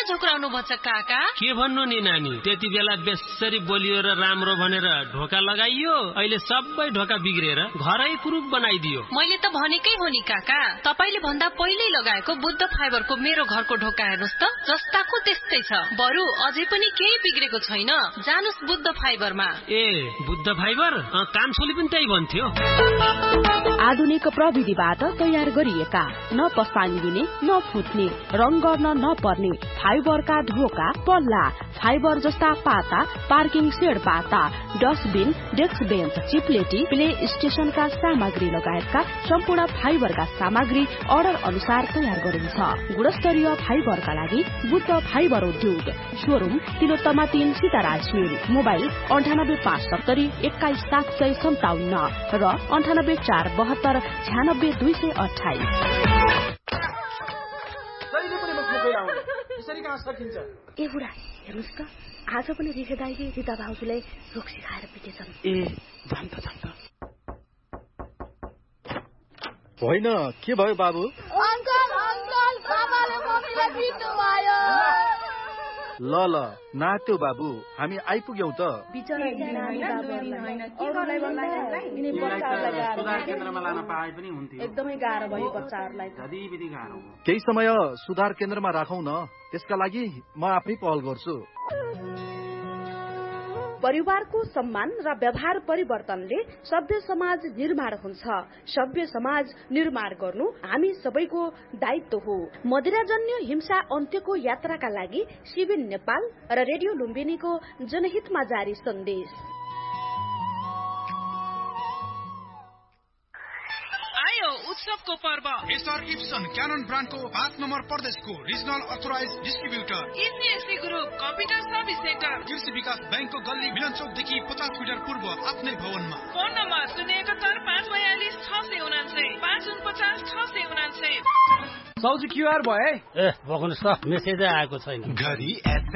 झुक्राउनु भन्छ काका? के भन्नु नि नानी, त्यति बेला बेसरी बोलियो र राम्रो भनेर ढोका लगाइयो, अहिले सबै ढोका बिग्रेर घरै कुरूप बनाइदियो। मैले त भनेकै हो नि काका, तपाईले भन्दा पहिल्यै लगाएको बुद्ध फाइबरको मेरो घरको ढोका हेर्नुस् त, जस्ताको त्यस्तै छ। बरु अझै पनि केही बिग्रेको छैन। जानुस् बुद्ध फाइबरमा। ए बुद्ध फाइबर? कान्छोले पनि त्यही भन्थ्यो। आधुनिक प्रविधिबाट तयार गरिएका, न पसाङ्गिने न फुट्ने, रङ गर्न नपर्ने फाइबरका ढोका, पल्ला, फाइबर जस्ता पाता, पार्किङ सेड पाता, डस्टबिन, डेस्क बेन्च, चिप्लेटी, प्ले स्टेशनका सामग्री लगायतका सम्पूर्ण फाइबरका सामग्री अर्डर अनुसार तयार गरिन्छ। गुणस्तरीय फाइबरका लागि बुद्ध फाइबर उद्योग, शोरूम तिलोत्तमा 3 सीताराज मिल, मोबाइल 9857 21757 र 9847 96228। ए बुढा हेर्नुस् त, आज पनि रिखे दाइले रिता भाउजूलाई रोक्सी खाएर पिटेछन्। ए जान त होइन, के भयो बाबु? ल नाच्यो बाबु, हामी आइपुग्यौं त। एकदमै गाह्रो भयो बच्चाहरूलाई। केही समय सुधार केन्द्रमा राखौं न, त्यसका लागि म आफै पहल गर्छु। परिवारको सम्मान र व्यवहार परिवर्तनले सभ्य समाज निर्माण हुन्छ। सभ्य समाज निर्माण गर्नु हामी सबैको दायित्व हो। मदिराजन्य हिंसा अन्त्यको यात्राका लागि सिबिन नेपाल र रेडियो लुम्बिनीको जनहितमा जारी सन्देश। उत्सवको पर्व एसआर इप्सन क्यानन ब्रान्डको 5 नम्बर प्रदेशको regional authorise distributor इसिएससी group computer service centre, कृषि विकास बैंकको गल्ली मिलन चौकदेखि 50 मिटर पूर्व आफ्नै भवनमा। Phone number 071 542 649 549 649। सौजी क्युआर भयो। ए बग्नुस् त, मेसेजै आएको छैन। घरी